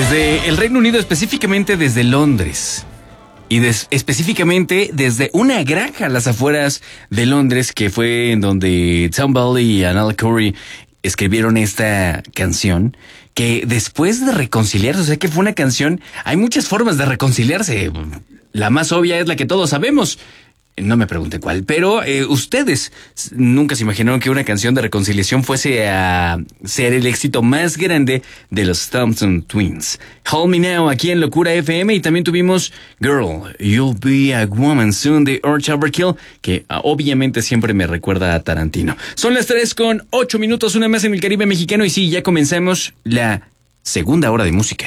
Desde el Reino Unido, específicamente desde Londres. Y específicamente desde una granja a las afueras de Londres, que fue en donde Tom Bailey y Anna Curry escribieron esta canción, que después de reconciliarse, o sea que fue una canción, hay muchas formas de reconciliarse. La más obvia es la que todos sabemos. No me pregunte cuál, pero ustedes nunca se imaginaron que una canción de reconciliación fuese a ser el éxito más grande de los Thompson Twins. Hold Me Now aquí en Locura FM, y también tuvimos Girl, You'll Be a Woman Soon de Urge Overkill, que obviamente siempre me recuerda a Tarantino. Son las 3:08, una más en el Caribe mexicano, y sí, ya comenzamos la segunda hora de música.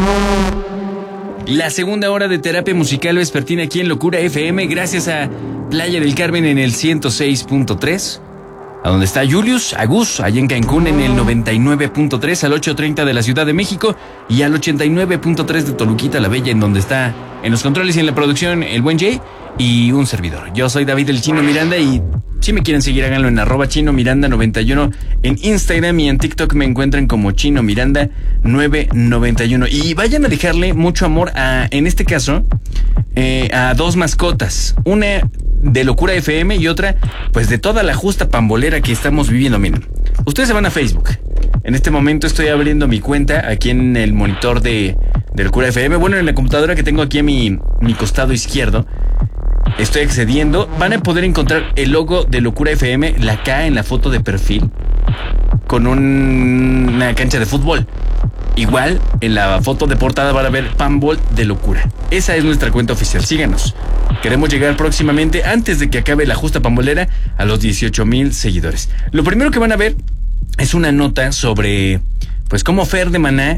La segunda hora de terapia musical vespertina aquí en Locura FM, gracias a Playa del Carmen en el 106.3, a donde está Julius Agus, allá en Cancún en el 99.3, al 830 de la Ciudad de México, y al 89.3 de Toluquita la Bella, en donde está en los controles y en la producción el buen Jay y un servidor. Yo soy David el Chino Miranda, y si me quieren seguir, háganlo en @ChinoMiranda91 en Instagram, y en TikTok me encuentran como Chino Miranda 991. Y vayan a dejarle mucho amor en este caso, a dos mascotas. Una de Locura FM y otra, pues, de toda la justa pambolera que estamos viviendo. Miren, ustedes se van a Facebook. En este momento estoy abriendo mi cuenta aquí en el monitor de Locura FM. Bueno, en la computadora que tengo aquí a mi costado izquierdo. Estoy accediendo. Van a poder encontrar el logo de Locura FM, la K en la foto de perfil, con una cancha de fútbol. Igual, en la foto de portada van a ver Pambol de Locura. Esa es nuestra cuenta oficial. Síganos. Queremos llegar próximamente, antes de que acabe la justa pambolera, a los 18,000 seguidores. Lo primero que van a ver es una nota sobre, pues, cómo Fer de Maná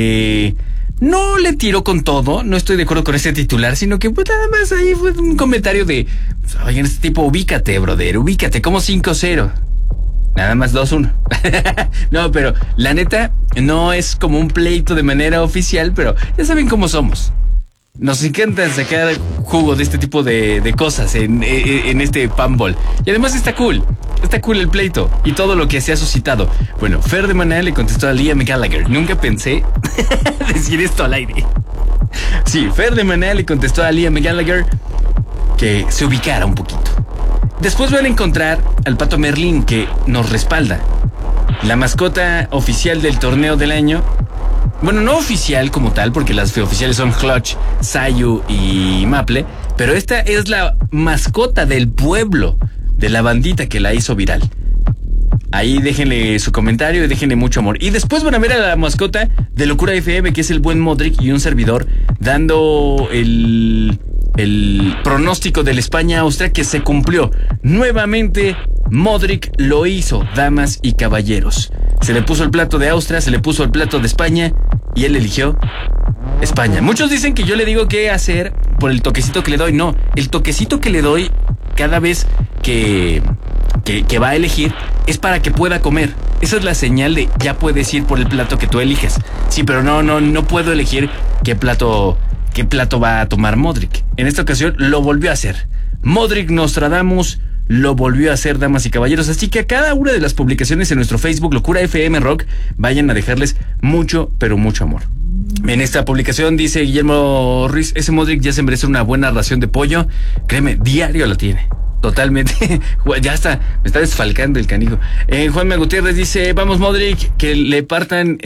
no le tiró con todo. No estoy de acuerdo con ese titular, sino que, pues, nada más ahí fue un comentario de, oigan, este tipo, ubícate, brother, ubícate, como 5-0. Nada más 2-1. No, pero la neta no es como un pleito de manera oficial, pero ya saben cómo somos. Nos encanta sacar jugo de este tipo de cosas en este Pambol. Y además está cool el pleito y todo lo que se ha suscitado. Bueno, Fer de Maná le contestó a Liam Gallagher. Nunca pensé decir esto al aire. Sí, Fer de Maná le contestó a Liam Gallagher que se ubicara un poquito. Después van a encontrar al Pato Merlín, que nos respalda. La mascota oficial del torneo del año. Bueno, no oficial como tal, porque las oficiales son Clutch, Sayu y Maple, pero esta es la mascota del pueblo, de la bandita que la hizo viral. Ahí déjenle su comentario y déjenle mucho amor. Y después van a ver a la mascota de Locura FM, que es el buen Modric, y un servidor, dando el pronóstico del España-Austria, que se cumplió. Nuevamente, Modric lo hizo, damas y caballeros. Se le puso el plato de Austria, se le puso el plato de España, y él eligió España. Muchos dicen que yo le digo qué hacer por el toquecito que le doy. No, el toquecito que le doy cada vez que va a elegir es para que pueda comer. Esa es la señal de ya puedes ir por el plato que tú eliges. Sí, pero no puedo elegir qué plato va a tomar Modric. En esta ocasión lo volvió a hacer. Modric Nostradamus lo volvió a hacer, damas y caballeros. Así que a cada una de las publicaciones en nuestro Facebook, Locura FM Rock, vayan a dejarles mucho, pero mucho amor. En esta publicación dice Guillermo Ruiz: ese Modric ya se merece una buena ración de pollo. Créeme, diario la tiene. Totalmente. Ya está, me está desfalcando el canijo. Juanma Gutiérrez dice: vamos Modric, que le partan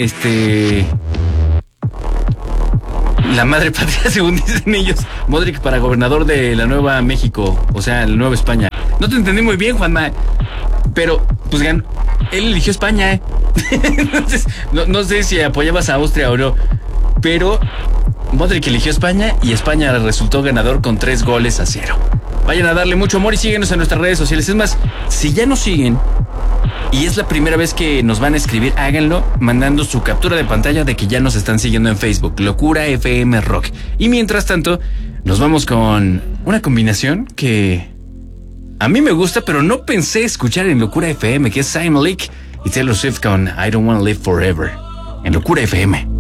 la madre patria, según dicen ellos. Modric para gobernador de la Nueva México, o sea, la Nueva España. No te entendí muy bien, Juanma, pero pues él eligió España, Entonces, no sé si apoyabas a Austria o no, pero Modric eligió España y España resultó ganador con 3-0. Vayan a darle mucho amor y síguenos en nuestras redes sociales. Es más, si ya nos siguen y es la primera vez que nos van a escribir, háganlo mandando su captura de pantalla de que ya nos están siguiendo en Facebook, Locura FM Rock. Y mientras tanto, nos vamos con una combinación que a mí me gusta, pero no pensé escuchar en Locura FM, que es Zayn Malik y Taylor Swift con I Don't Wanna Live Forever, en Locura FM.